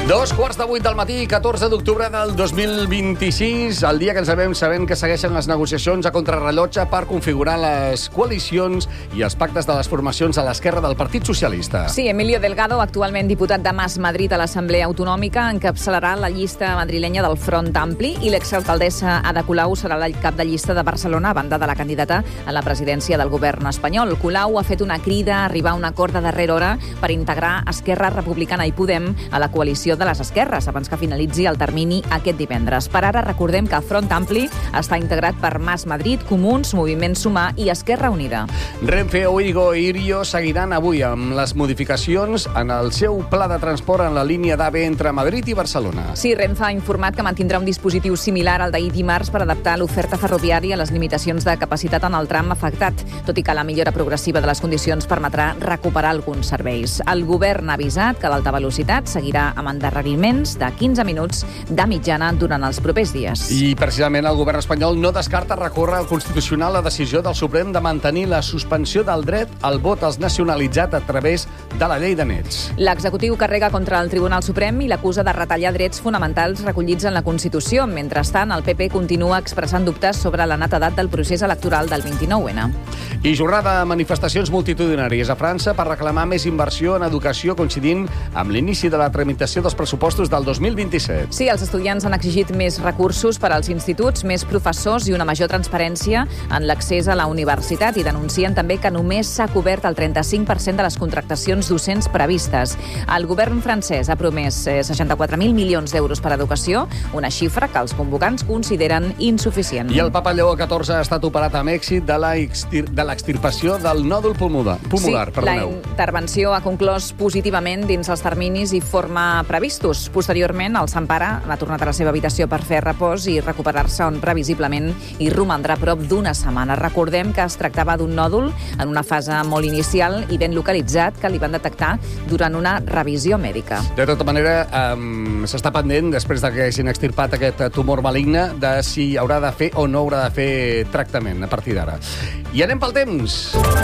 2:15 del matí, 14 d'octubre del 2026, el dia que ens sabem sabent que segueixen les negociacions a contrarrellotge per configurar les coalicions i els pactes de les formacions a l'esquerra del Partit Socialista. Sí, Emilio Delgado, actualment diputat de Mas Madrid a l'Assemblea Autonòmica, encapçalarà la llista madrilenya del Front Ampli i l'exalcaldessa Ada Colau serà la cap de llista de Barcelona a banda de la candidata a la presidència del govern espanyol. Colau ha fet una crida a arribar a un acord de darrera hora per integrar Esquerra Republicana i Podem a la coalició de les esquerres abans que finalitzi el termini aquest divendres. Per ara, recordem que el Front Ampli està integrat per Mas Madrid, Comuns, Moviment Sumar i Esquerra Unida. Renfe, Oigo i Irio seguiran avui amb les modificacions en el seu pla de transport en la línia d'AVE entre Madrid i Barcelona. Sí, Renfe ha informat que mantindrà un dispositiu similar al d'ahir dimarts per adaptar l'oferta ferroviària a les limitacions de capacitat en el tram afectat, tot i que la millora progressiva de les condicions permetrà recuperar alguns serveis. El govern ha avisat que l'alta velocitat seguirà amb endarreriments de 15 minuts de mitjana durant els propers dies. I precisament el govern espanyol no descarta recórrer al Constitucional la decisió del Suprem de mantenir la suspensió del dret al vot als nacionalitzats a través de la llei de nets. L'executiu carrega contra el Tribunal Suprem i l'acusa de retallar drets fonamentals recollits en la Constitució. Mentrestant, el PP continua expressant dubtes sobre la netedat del procés electoral del 29N. I jornada de manifestacions multitudinàries a França per reclamar més inversió en educació coincidint amb l'inici de la tramitació dels pressupostos del 2027. Sí, els estudiants han exigit més recursos per als instituts, més professors i una major transparència en l'accés a la universitat i denuncien també que només s'ha cobert el 35% de les contractacions docents previstes. El govern francès ha promès 64.000 milions d'euros per a educació, una xifra que els convocants consideren insuficient. I el papa Lleó XIV ha estat operat amb èxit de l'extirpació del nòdul pulmonar. Sí, la intervenció ha conclòs positivament dins els terminis i forma previstos. Posteriorment, el Sant Pare ha tornat a la seva habitació per fer repòs i recuperar-se, on previsiblement hi romandrà prop d'una setmana. Recordem que es tractava d'un nòdul en una fase molt inicial i ben localitzat que li van detectar durant una revisió mèdica. De tota manera, s'està pendent, després que hagin extirpat aquest tumor maligne, de si haurà de fer o no haurà de fer tractament a partir d'ara. I anem pel temps.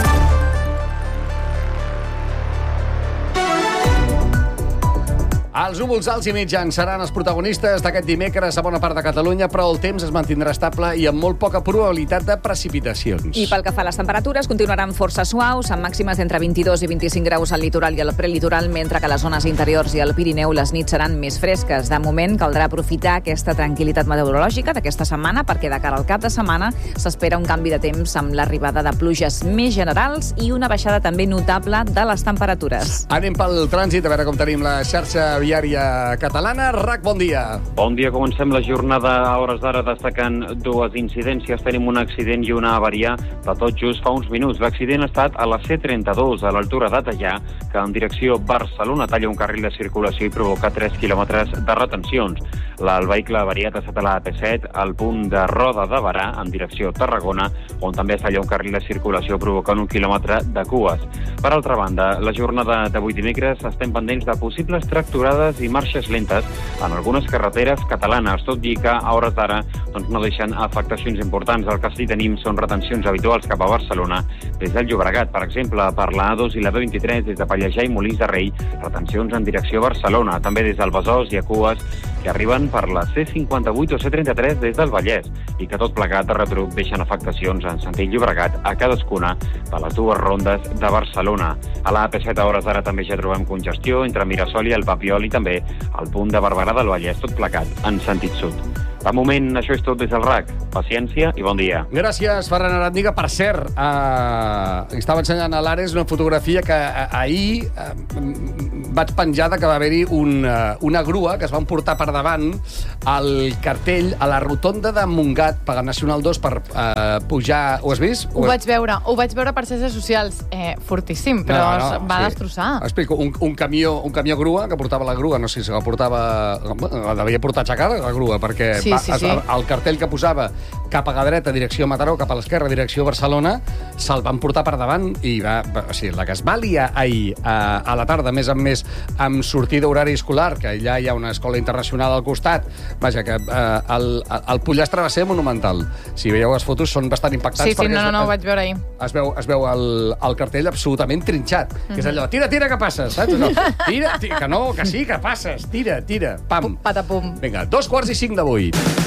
Els núvols alts i mitjans seran els protagonistes d'aquest dimecres a bona part de Catalunya, però el temps es mantindrà estable i amb molt poca probabilitat de precipitacions. I pel que fa a les temperatures, continuaran força suaus, amb màximes d'entre 22 i 25 graus al litoral i al prelitoral, mentre que a les zones interiors i al Pirineu les nits seran més fresques. De moment, caldrà aprofitar aquesta tranquil·litat meteorològica d'aquesta setmana, perquè de cara al cap de setmana s'espera un canvi de temps amb l'arribada de pluges més generals i una baixada també notable de les temperatures. Anem pel trànsit, a veure com tenim la xarxa viària catalana. RAC, bon dia. Bon dia, comencem la jornada a hores d'ara destacant dues incidències. Tenim un accident i una avaria de tot just fa uns minuts. L'accident ha estat a la C32, a l'altura de Tallà, que en direcció Barcelona talla un carril de circulació i provoca 3 quilòmetres de retencions. El vehicle avariat ha estat a la AP7, al punt de Roda de Barà, en direcció Tarragona, on també es talla un carril de circulació provocant 1 quilòmetre de cues. Per altra banda, la jornada d'avui dimecres estem pendents de possibles tracturades i marxes lentes en algunes carreteres catalanes, tot i que a hores d'ara no deixen afectacions importants. El que sí tenim són retencions habituals cap a Barcelona des del Llobregat, per exemple, per la A2 i la B23 des de Pallejà i Molins de Rei, retencions en direcció Barcelona. També des del Besòs hi ha cues que arriben per la C58 o C33 des del Vallès i que tot plegat de retruc deixen afectacions en sentit Llobregat a cadascuna de les dues rondes de Barcelona. A la AP7 a hores d'ara també ja trobem congestió entre Mirasol i el Papiol i també al punt de Barberà del Vallès, tot plegat en sentit sud. De moment, això és tot des del RAC. Paciència i bon dia. Gràcies, Ferran Arandiga. Per cert, estava ensenyant a l'Ares una fotografia que ahir vaig penjar que va haver-hi una grua que es van portar per davant al cartell a la rotonda de Montgat, pagar Nacional 2 per pujar... Ho has vist? Ho vaig veure per xarxes socials. Fortíssim, però es va destrossar. Explico, un camió grua que portava la grua, no sé si la portava... La devia portar aixecada, la grua, perquè Sí. el cartell que posava cap a la dreta, direcció Mataró, cap a l'esquerra, direcció Barcelona, se'l van portar per davant i o sigui, la que es va liar ahir a la tarda, més amb sortida horari escolar, que allà hi ha una escola internacional al costat, vaja, que el pollastre va ser monumental. Si veieu les fotos, són bastant impactants. Sí, no, ho vaig veure ahir. Es veu el cartell absolutament trinxat, que és allò, tira, que passes, saps? No, tira, que sí, que passes, tira, pam. Patapum. Vinga, 2:45.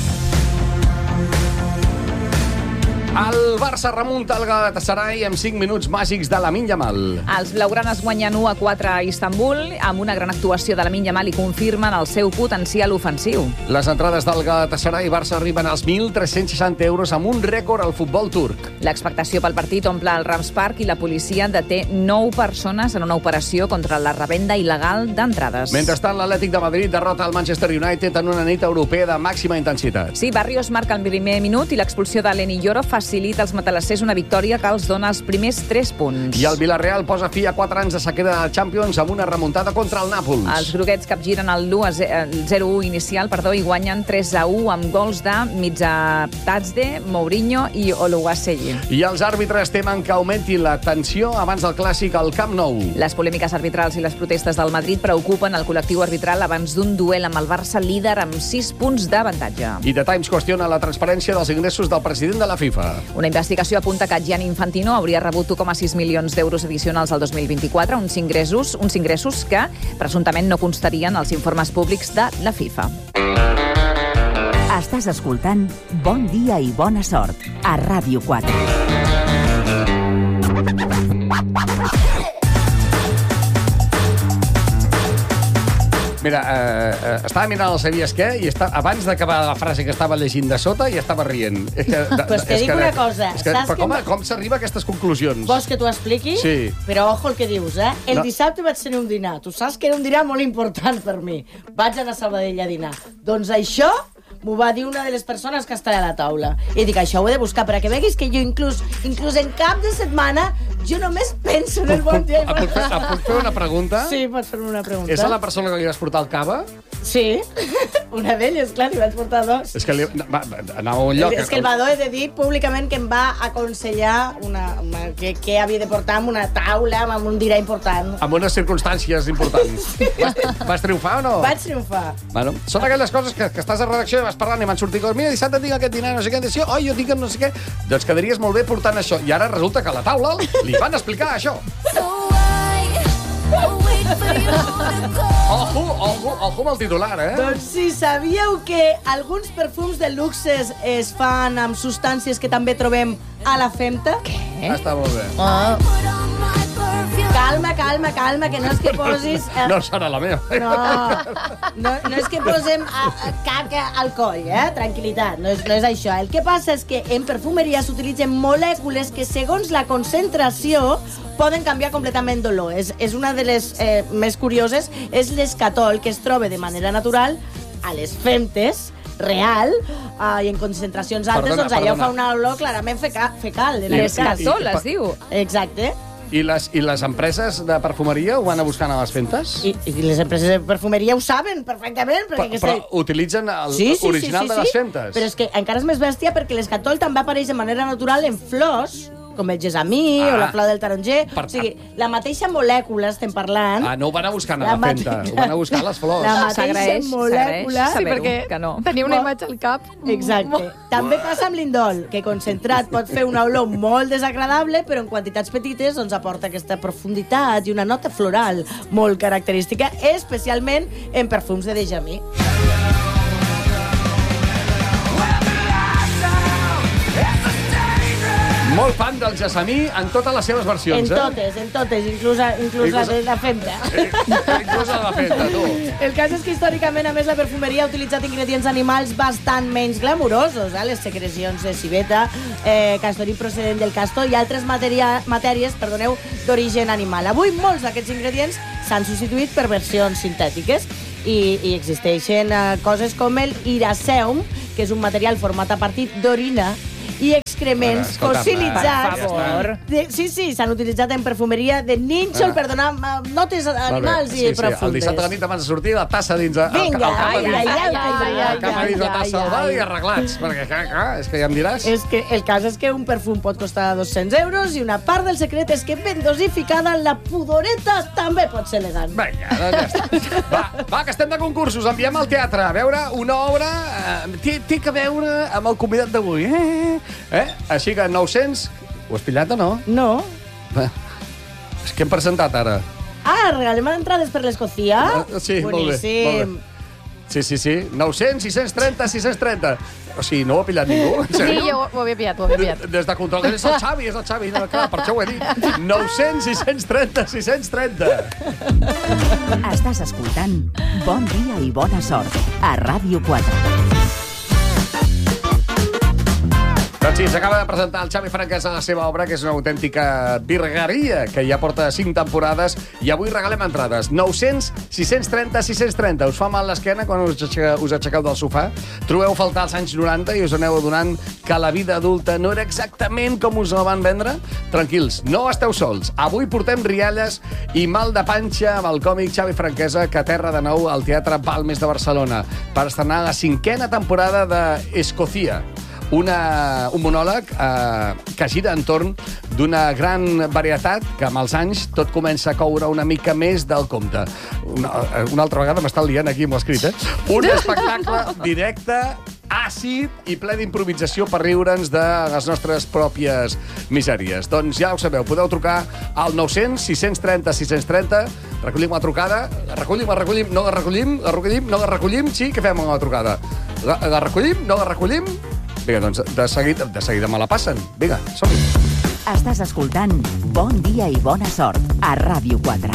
El Barça remunta el Galatasaray amb 5 minuts màgics de Lamine Yamal. Els blaugranes guanyen 1-4 a Istanbul, amb una gran actuació de Lamine Yamal i confirmen el seu potencial ofensiu. Les entrades del Galatasaray i Barça arriben als 1.360 euros amb un rècord al futbol turc. L'expectació pel partit omple el Rams Park i la policia deté 9 persones en una operació contra la revenda il·legal d'entrades. Mentrestant, l'Atlètic de Madrid derrota el Manchester United en una nit europea de màxima intensitat. Sí, Barrios marca el primer minut i l'expulsió de Lenny Yoro facilita als matalassers una victòria que els dona els primers 3 punts. I el Villarreal posa fi a 4 anys de sequera de Champions amb una remuntada contra el Nàpols. Els groguets capgiren el 0-1 inicial, i guanyen 3-1 amb gols de Mitzatazde, Mourinho i Oluwaseyi. I els àrbitres temen que augmenti la tensió abans del clàssic al Camp Nou. Les polèmiques arbitrals i les protestes del Madrid preocupen el col·lectiu arbitral abans d'un duel amb el Barça líder amb 6 punts d'avantatge. I The Times qüestiona la transparència dels ingressos del president de la FIFA. Una investigació apunta que Gianni Infantino hauria rebut 1,6 milions d'euros addicionals al 2024, uns ingressos que presumptament no constarien als informes públics de la FIFA. Estàs escoltant Bon dia i bona sort a Ràdio 4. Mira, estava mirant el Sabies què i abans d'acabar la frase que estava llegint de sota i estava rient. Pues te dic una cosa. Com s'arriba a aquestes conclusions? Vols que t'ho expliqui? Sí. Però ojo el que dius, eh? El dissabte vaig tenir un dinar. Tu saps que era un dinar molt important per mi. Vaig anar a Sabadell a dinar. Doncs això m'ho va dir una de les persones que estava a la taula. I dic, això ho he de buscar, perquè veguis que jo inclús en cap de setmana jo només penso en el bon dia. Puc fer una pregunta? Sí, pots fer-me una pregunta. És la persona que li vas portar el cava? Sí, una d'elles, clar, li vaig portar 2. És que anava a un lloc... És que el Badó he de dir públicament que em va aconsellar què havia de portar amb una taula, amb un dinar important. Amb unes circumstàncies importants. Vas triomfar o no? Vaig triomfar. Bueno, són aquelles coses que estàs a redacció i vas parlant i van sortir coses. Mira, dissabte tinc aquest dinar, no sé què. Jo tinc no sé què. Doncs quedaries molt bé portant això. I ara resulta que a la taula li van explicar això. Ojo amb el titular, eh? Doncs sí, sabíeu que alguns perfums de luxes es fan amb substàncies que també trobem a la femta? Què? Està molt bé. Calma, que no és que posis... No serà la meva. No és que posem caca al coll, tranquil·litat, no és això. El que passa és que en perfumeria s'utilitzen molècules que, segons la concentració, poden canviar completament d'olor. És una de les més curioses, és l'escatol, que es troba de manera natural a les femtes, real, i en concentracions altes, doncs allò fa una olor clarament fecal. L'escatol, es diu. Exacte. I les empreses de perfumeria ho van a buscar a les femtes? I les empreses de perfumeria ho saben perfectament. Però utilitzen l'original de les femtes? Però és que encara és més bèstia perquè l'escatol també apareix de manera natural en flors, com el gesamí o la flor del taronger. O sigui, la mateixa molècula estem parlant. No ho van a buscar a la femta, ho van a buscar a les flors. La mateixa molècula... Sí, perquè tenia una imatge al cap. Exacte. També passa amb l'indol, que concentrat pot fer una olor molt desagradable, però en quantitats petites doncs aporta aquesta profunditat i una nota floral molt característica, especialment en perfums de Dejamí. Molt fan del gessamí en totes les seves versions, En totes, inclús la de la femta. Inclús la femta, tu. El cas és que històricament, a més, la perfumeria ha utilitzat ingredients animals bastant menys glamurosos, les secrecions de civeta, castorí procedent del castor i altres matèries d'origen animal. Avui molts d'aquests ingredients s'han substituït per versions sintètiques i existeixen coses com el iraceum, que és un material format a partir d'orina i excrements fossilitzats. Per favor. Sí, s'han utilitzat en perfumeria de nínxol per donar notes animals i profundes. El dissabte a la nit abans de sortir, la tassa dins... Vinga, el cap a dins la tassa al bar i arreglats. Perquè, clar, és que ja em diràs. El cas és que un perfum pot costar 200 euros i una part del secret és que ben dosificada la pudoreta també pot ser elegant. Vinga, doncs ja està. Va, que estem de concursos. Enviem al teatre a veure una obra... Té que veure amb el convidat d'avui. Així que 900... Ho has pillat o no? No. És que hem presentat ara. Regalem entrades per l'Escòcia? Sí, molt bé. Sí. 900, 630, 630. O sigui, no ho ha pillat ningú? Sí, jo ho havia pillat. Des de control. És el Xavi. No, clar, per això ho he dit. 900, 630, 630. Estàs escoltant Bon dia i bona sort a Ràdio 4. Doncs sí, s'acaba de presentar el Xavi Franquesa la seva obra, que és una autèntica virgueria, que ja porta 5 temporades, i avui regalem entrades. 900, 630, 630. Us fa mal l'esquena quan us aixequeu del sofà? Trobeu a faltar els anys 90 i us aneu adonant que la vida adulta no era exactament com us la van vendre? Tranquils, no esteu sols. Avui portem rialles i mal de panxa amb el còmic Xavi Franquesa, que aterra de nou al Teatre Balmes de Barcelona per estrenar la 5a temporada d'Escòcia. Un monòleg que gira entorn d'una gran varietat que amb els anys tot comença a coure una mica més del compte. Una altra vegada m'està liant aquí amb l'escrit, Un espectacle directe, àcid i ple d'improvisació per riure'ns de les nostres pròpies misèries. Doncs ja ho sabeu, podeu trucar al 900 630 630, recollim la trucada, recollim, no la recollim, sí, què fem amb la trucada? La recollim, no la recollim? Vinga, doncs de seguida me la passen. Vinga, som-hi. Estàs escoltant Bon dia i bona sort a Ràdio 4.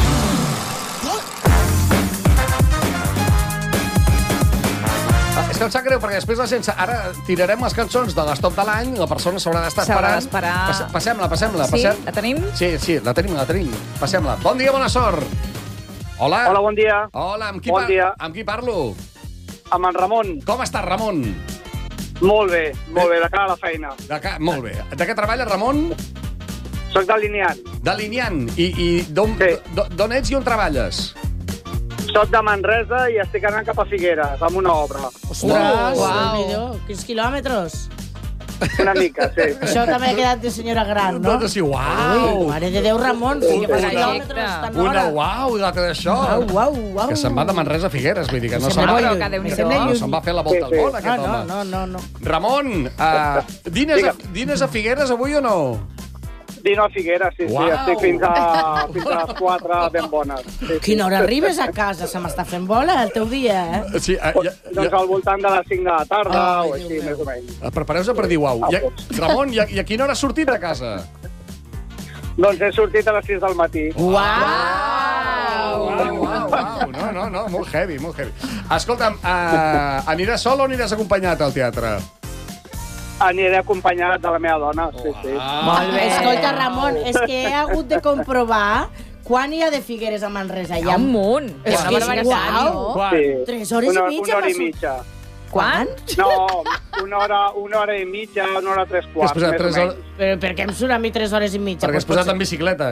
És que em sap greu, perquè després ara tirarem les cançons de l'estop de l'any, la persona s'haurà d'estar esperant. Passem-la. Sí, la tenim? Sí, la tenim. Passem-la. Bon dia, bona sort. Hola. Hola, bon dia. Hola, amb qui parlo? Amb en Ramon. Com estàs, Ramon? Molt bé, de cara a la feina. Molt bé. De què treballes, Ramon? Soc delineant. Delineant. I d'on ets i on treballes? Soc de Manresa i estic anant cap a Figueres, amb una obra. Ostres, quins quilòmetres? Una mica, sí. Això també ha quedat de senyora gran, no? Doncs sí, uau! Mare de Déu, Ramon, que fa quilòmetres tan hora. Una uau, i l'altra d'això. Uau. Que se'n va de Manresa a Figueres, vull dir que no se'n va fer la volta al món, aquest home. No. Ramon, dines a Figueres avui o no? Dino a Figueres, sí. Estic fins a 4 ben bones. Quina hora arribes a casa? Se m'està fent bola el teu dia, Sí, doncs al voltant de les 5 de la tarda, o així, més o menys. Prepareu-se per dir uau. Ramon, i a quina hora has sortit de casa? Doncs he sortit a les 6 del matí. Uau! No, molt heavy. Escolta'm, aniràs sol o aniràs acompanyat al teatre? Aniré acompanyat de la meva dona, sí. Molt bé. Escolta, Ramon, és que he hagut de comprovar quan hi ha de Figueres a Manresa. Hi ha un munt. És que és uau. 3 hores i mitja. Una hora i mitja. Quan? No, una hora i mitja, una hora 3 quarts, més o menys. Però per què em surt a mi 3 hores i mitja? Perquè has posat en bicicleta.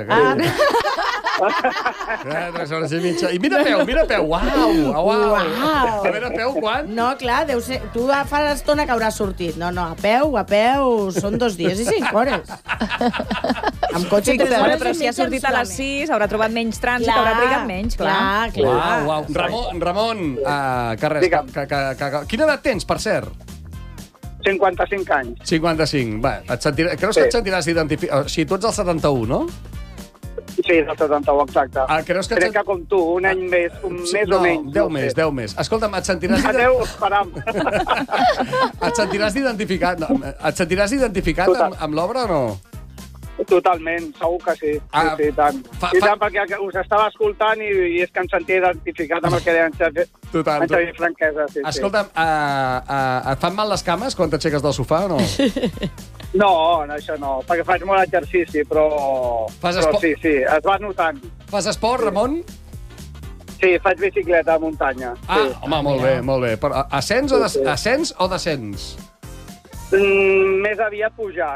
3 hores i mitja. I mira peu. Uau. A veure, a peu, quan? No, clar, deu ser... Tu fa l'estona que hauràs sortit. No, a peu són 2 dies i 5 hores. Amb cotxe 3 hores però si ha sortit a les 6, haurà trobat menys trànsit, haurà trigat menys, clar. Uau. Ramon, que res, quina edat tens, per cert? 55 anys. 55. Va, creus que et sentiràs identificat? O sigui, tu ets del 71, no? Sí, del 71, exacte. Crec que com tu, un any més, més o menys. 10 més. Escolta'm, et sentiràs... Adéu, esperam. Et sentiràs identificat amb l'obra o no? Totalment, segur que sí. Sí, tant. I tant, perquè us estava escoltant i és que em sentia identificat amb el que deia en Xavi Franquesa. Escolta'm, et fan mal les cames quan t'aixeques del sofà o no? No, això no, perquè faig molt exercici, però sí, es va notant. Fas esport, Ramon? Sí, faig bicicleta a muntanya. Home, molt bé. Però ascens o descens? Més aviat pujar.